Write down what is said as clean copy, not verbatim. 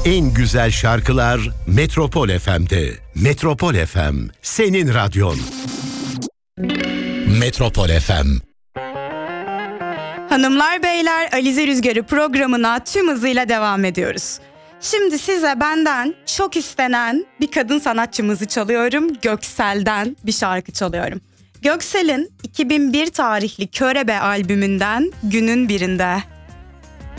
En güzel şarkılar Metropol FM'de. Metropol FM, senin radyon. Metropol FM. Hanımlar beyler, Alize Rüzgarı programına tüm hızıyla devam ediyoruz. Şimdi size benden çok istenen bir kadın sanatçımızı çalıyorum. Göksel'den bir şarkı çalıyorum. Göksel'in 2001 tarihli Körebe albümünden Günün Birinde.